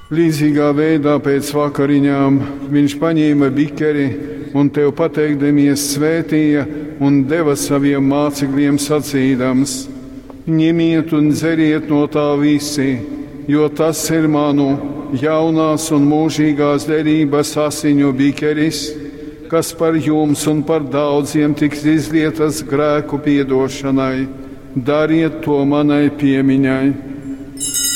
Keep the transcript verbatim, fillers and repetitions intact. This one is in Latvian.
Līdzīgā veidā pēc vakariņām viņš paņēma bikeri un tev pateikdamies svētīja un deva saviem mācekļiem sacīdams: ņemiet un dzeriet no tā visi, jo tas ir manu jaunās un mūžīgās derības asiņu bikeris, kas par jums un par daudziem tiks izlietas grēku piedošanai. Dariet to manai piemiņai.